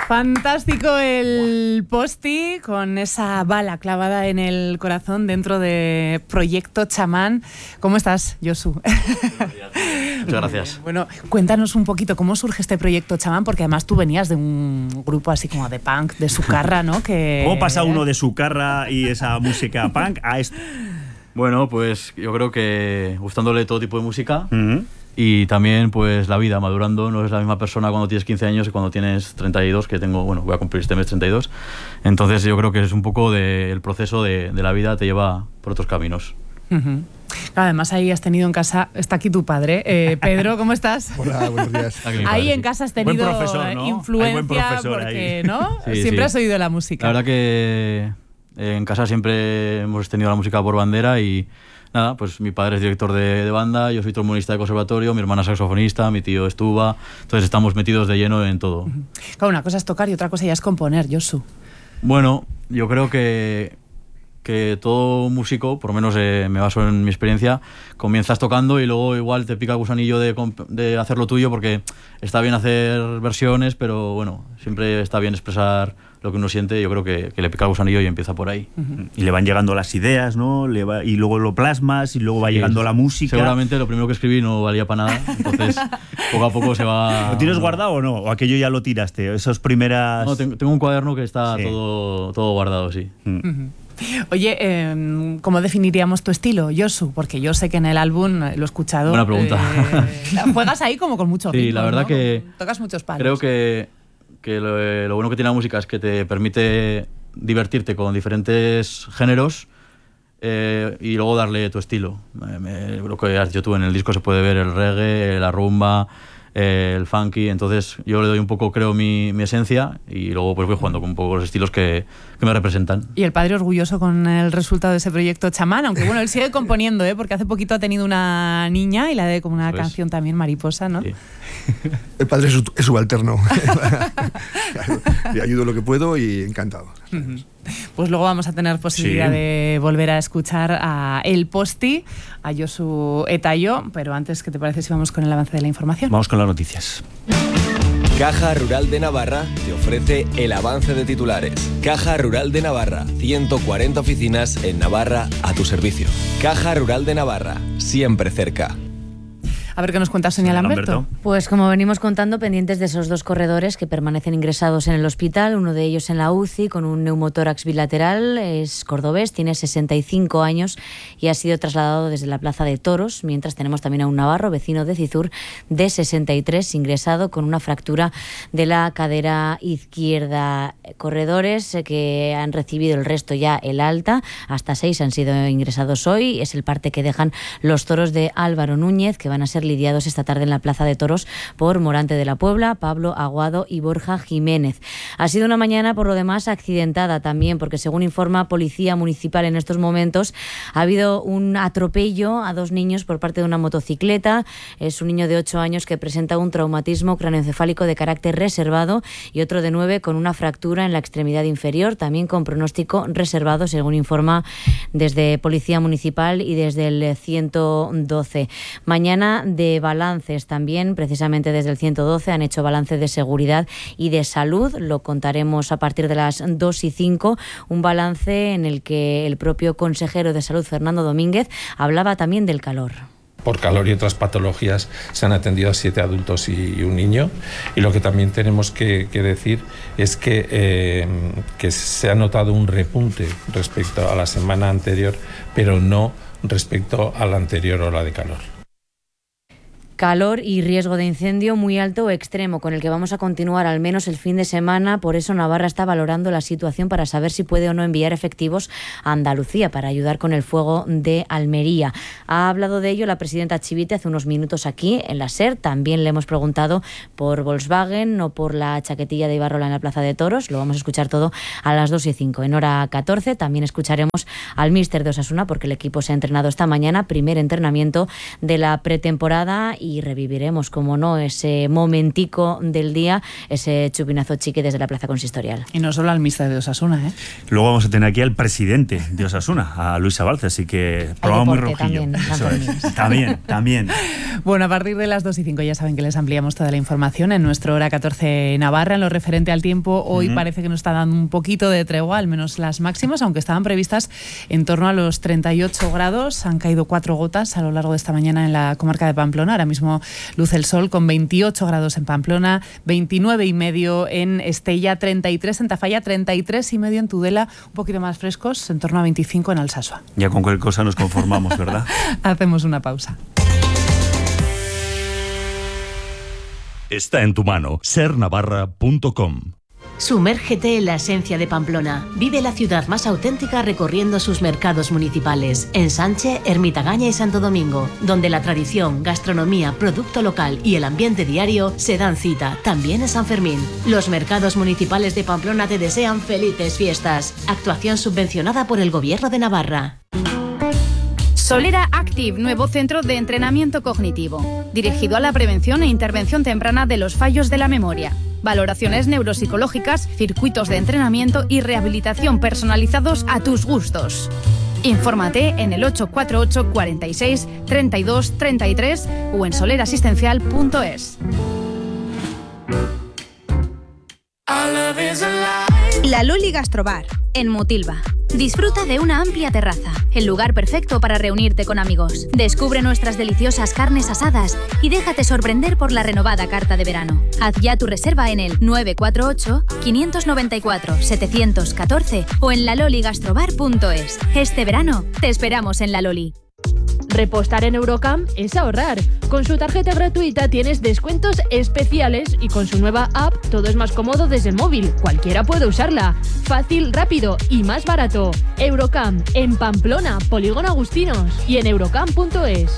Fantástico el posti con esa bala clavada en el corazón dentro de Proyecto Chamán. ¿Cómo estás, Josu? Muchas gracias. Bueno, cuéntanos un poquito cómo surge este Proyecto Chamán, porque además tú venías de un grupo así como de punk, de Sucarra, ¿no? ¿Cómo pasa uno de Sucarra y esa música punk a esto? Bueno, pues yo creo que gustándole todo tipo de música. Y también pues la vida, madurando, no es la misma persona cuando tienes 15 años que cuando tienes 32, que tengo, bueno, voy a cumplir este mes 32. Entonces yo creo que es un poco el proceso de la vida, te lleva por otros caminos. Además ahí has tenido en casa, está aquí tu padre, Pedro, ¿cómo estás? Hola, buenos días. Ahí en casa has tenido buen profesor, ¿no? influencia, buen profesor porque ahí. ¿no? Sí, Siempre sí. has oído la música. La verdad que en casa siempre hemos tenido la música por bandera y nada, pues mi padre es director de banda, yo soy trombonista de conservatorio, mi hermana saxofonista, mi tío es tuba, entonces estamos metidos de lleno en todo. Claro, una cosa es tocar y otra cosa ya es componer, Josu. Bueno, yo creo que todo músico, por lo menos me baso en mi experiencia, comienzas tocando y luego igual te pica el gusanillo de hacer lo tuyo, porque está bien hacer versiones, pero bueno, siempre está bien expresar lo que uno siente. Yo creo que le pica el gusanillo y empieza por ahí. Y le van llegando las ideas, ¿no? Y luego lo plasmas y luego va llegando la música. Seguramente lo primero que escribí no valía para nada, entonces poco a poco se va... ¿Lo tienes guardado o no? ¿O aquello ya lo tiraste? Esas primeras... No, tengo un cuaderno que está Sí. todo guardado, sí. Oye, ¿cómo definiríamos tu estilo, Josu? Porque yo sé que en el álbum lo he escuchado. Buena pregunta. Juegas ahí como con mucho ritmo, Sí, la verdad, ¿no? que Tocas muchos palos. creo que lo bueno que tiene la música es que te permite divertirte con diferentes géneros y luego darle tu estilo. Lo que has dicho tú, en el disco se puede ver el reggae, la rumba, el funky, entonces yo le doy un poco, creo, mi esencia y luego pues voy jugando con un poco los estilos que me representan. Y el padre orgulloso con el resultado de ese proyecto Chamán, aunque bueno, él sigue componiendo, porque hace poquito ha tenido una niña y la de como una canción también, Mariposa, ¿no? Sí. El padre es subalterno. Le ayudo lo que puedo y encantado. Pues luego vamos a tener posibilidad de volver a escuchar a El Posti, a Josu Etayo, pero antes, ¿qué te parece si vamos con el avance de la información? Vamos con las noticias. Caja Rural de Navarra te ofrece el avance de titulares. Caja Rural de Navarra, 140 oficinas en Navarra a tu servicio. Caja Rural de Navarra, siempre cerca. A ver qué nos cuenta Sonia Lamberto. Pues como venimos contando, pendientes de esos dos corredores que permanecen ingresados en el hospital, uno de ellos en la UCI con un neumotórax bilateral, es cordobés, tiene 65 años y ha sido trasladado desde la Plaza de Toros, mientras tenemos también a un navarro, vecino de Cizur, de 63, ingresado con una fractura de la cadera izquierda. Corredores que han recibido el resto ya el alta, hasta 6 han sido ingresados hoy, es el parte que dejan los toros de Álvaro Núñez, que van a ser lidiados esta tarde en la Plaza de Toros por Morante de la Puebla, Pablo Aguado y Borja Jiménez. Ha sido una mañana, por lo demás, accidentada también, porque según informa Policía Municipal en estos momentos, ha habido un atropello a 2 niños por parte de una motocicleta. Es un niño de 8 años que presenta un traumatismo craneoencefálico de carácter reservado y otro de 9 con una fractura en la extremidad inferior, también con pronóstico reservado, según informa desde Policía Municipal y desde el 112. Mañana de balances también, precisamente desde el 112 han hecho balance de seguridad y de salud, lo contaremos a partir de las 2:05, un balance en el que el propio consejero de salud, Fernando Domínguez, hablaba también del calor. Por calor y otras patologías se han atendido a 7 adultos y un niño, y lo que también tenemos que decir es que se ha notado un repunte respecto a la semana anterior, pero no respecto a la anterior ola de calor. Calor y riesgo de incendio muy alto o extremo, con el que vamos a continuar al menos el fin de semana. Por eso Navarra está valorando la situación para saber si puede o no enviar efectivos a Andalucía para ayudar con el fuego de Almería. Ha hablado de ello la presidenta Chivite hace unos minutos aquí en la SER. También le hemos preguntado por Volkswagen o por la chaquetilla de Ibarrola en la Plaza de Toros. Lo vamos a escuchar todo a las 2:05. En hora 14 también escucharemos al míster de Osasuna, porque el equipo se ha entrenado esta mañana, primer entrenamiento de la pretemporada, y reviviremos, como no, ese momentico del día, ese chupinazo chiqui desde la Plaza Consistorial. Y no solo al míster de Osasuna, ¿eh? Luego vamos a tener aquí al presidente de Osasuna, a Luis Abalce, así que programa muy rojillo. También. Bueno, a partir de las 2:05 ya saben que les ampliamos toda la información en nuestro Hora 14 Navarra. En lo referente al tiempo, hoy parece que nos está dando un poquito de tregua, al menos las máximas, aunque estaban previstas en torno a los 38 grados. Han caído 4 gotas a lo largo de esta mañana en la comarca de Pamplona. Ahora mismo luce el sol con 28 grados en Pamplona, 29,5 en Estella, 33 en Tafalla, 33,5 en Tudela, un poquito más frescos, en torno a 25 en Alsasua. Ya con cualquier cosa nos conformamos, ¿verdad? Hacemos una pausa. Está en tu mano, sernavarra.com. Sumérgete en la esencia de Pamplona. Vive la ciudad más auténtica recorriendo sus mercados municipales. En Sanche, Ermitagaña y Santo Domingo, donde la tradición, gastronomía, producto local y el ambiente diario se dan cita. También en San Fermín. Los mercados municipales de Pamplona te desean felices fiestas. Actuación subvencionada por el Gobierno de Navarra. Solera Active, nuevo centro de entrenamiento cognitivo, dirigido a la prevención e intervención temprana de los fallos de la memoria. Valoraciones neuropsicológicas, circuitos de entrenamiento y rehabilitación personalizados a tus gustos. Infórmate en el 848 46 32 33 o en solerasistencial.es. La Loli Gastrobar, en Motilva. Disfruta de una amplia terraza, el lugar perfecto para reunirte con amigos. Descubre nuestras deliciosas carnes asadas y déjate sorprender por la renovada carta de verano. Haz ya tu reserva en el 948-594-714 o en laloligastrobar.es. Este verano te esperamos en La Loli. Repostar en Eurocamp es ahorrar. Con su tarjeta gratuita tienes descuentos especiales y con su nueva app todo es más cómodo desde el móvil. Cualquiera puede usarla. Fácil, rápido y más barato. Eurocamp en Pamplona, Polígono Agustinos y en eurocamp.es.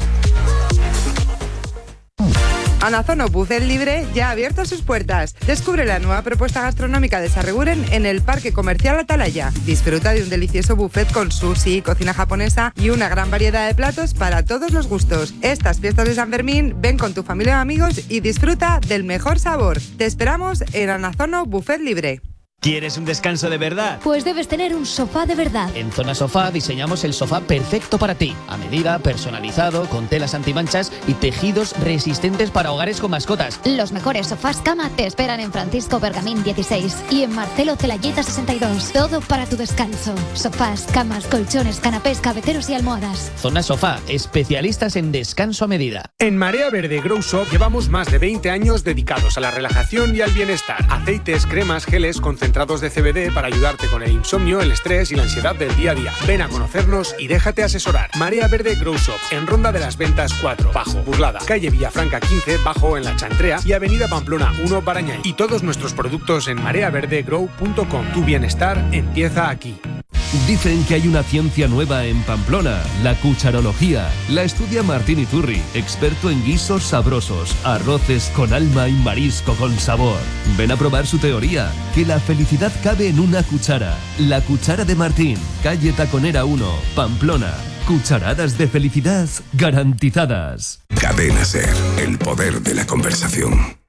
Anazono Buffet Libre ya ha abierto sus puertas. Descubre la nueva propuesta gastronómica de Sarreguren en el Parque Comercial Atalaya. Disfruta de un delicioso buffet con sushi, cocina japonesa y una gran variedad de platos para todos los gustos. Estas fiestas de San Fermín, ven con tu familia o amigos y disfruta del mejor sabor. Te esperamos en Anazono Buffet Libre. ¿Quieres un descanso de verdad? Pues debes tener un sofá de verdad. En Zona Sofá diseñamos el sofá perfecto para ti. A medida, personalizado, con telas antimanchas y tejidos resistentes para hogares con mascotas. Los mejores sofás cama te esperan en Francisco Bergamín 16 y en Marcelo Celayeta 62. Todo para tu descanso. Sofás, camas, colchones, canapés, cabeceros y almohadas. Zona Sofá, especialistas en descanso a medida. En Marea Verde Grow Shop llevamos más de 20 años dedicados a la relajación y al bienestar. Aceites, cremas, geles, concentrados de CBD para ayudarte con el insomnio, el estrés y la ansiedad del día a día. Ven a conocernos y déjate asesorar. Marea Verde Grow Shop, en Ronda de las Ventas 4, Bajo, Burlada, calle Villafranca 15, Bajo en La Chantrea y avenida Pamplona 1, Barañáin. Y todos nuestros productos en mareaverdegrow.com. Tu bienestar empieza aquí. Dicen que hay una ciencia nueva en Pamplona, la cucharología. La estudia Martín Iturri, experto en guisos sabrosos, arroces con alma y marisco con sabor. Ven a probar su teoría, que la felicidad cabe en una cuchara. La cuchara de Martín, calle Taconera 1, Pamplona. Cucharadas de felicidad garantizadas. Cadena SER, el poder de la conversación.